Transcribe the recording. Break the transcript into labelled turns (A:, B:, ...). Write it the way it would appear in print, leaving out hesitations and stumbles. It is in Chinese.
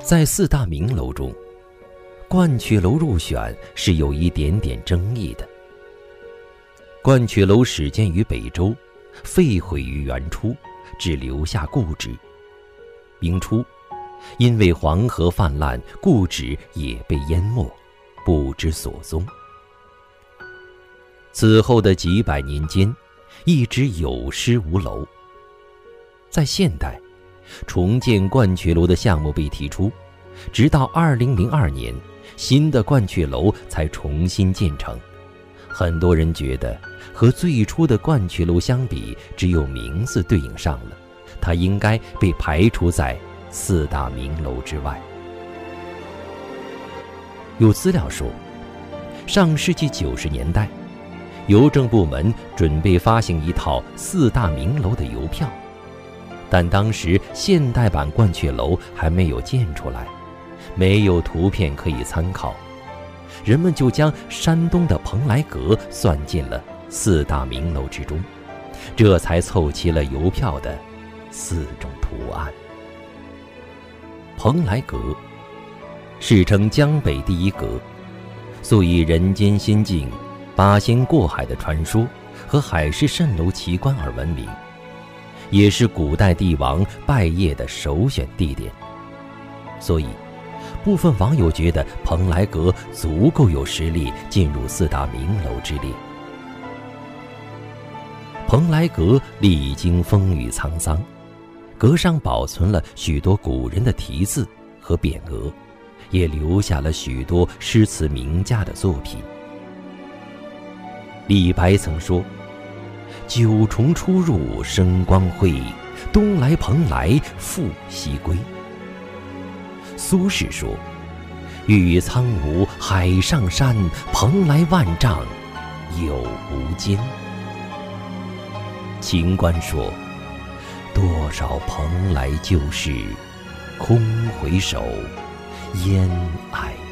A: 在4大名楼中，鹳雀楼入选是有一点点争议的。鹳雀楼始建于北周，废毁于元初，只留下故址。明初，因为黄河泛滥，故址也被淹没，不知所踪。此后的几百年间，一直有失无楼。在现代，重建鹳雀楼的项目被提出，直到2002年，新的鹳雀楼才重新建成。很多人觉得和最初的鹳雀楼相比，只有名字对应上了，它应该被排除在4大名楼之外。有资料说，上世纪90年代，邮政部门准备发行一套4大名楼的邮票，但当时现代版鹳雀楼还没有建出来，没有图片可以参考，人们就将山东的蓬莱阁算进了4大名楼之中，这才凑齐了邮票的4种图案。蓬莱阁世称江北第一阁，素以人间仙境、八仙过海的传说和海市蜃楼奇观而闻名，也是古代帝王拜谒的首选地点。所以部分网友觉得蓬莱阁足够有实力进入4大名楼之列。蓬莱阁历经风雨沧桑，阁上保存了许多古人的题字和匾额，也留下了许多诗词名家的作品。李白曾说：“九重出入生光辉，东来蓬莱复西归。”苏轼说：“玉苍梧海上山，蓬莱万丈有无间。”秦观说：“多少蓬莱旧事，空回首，烟霭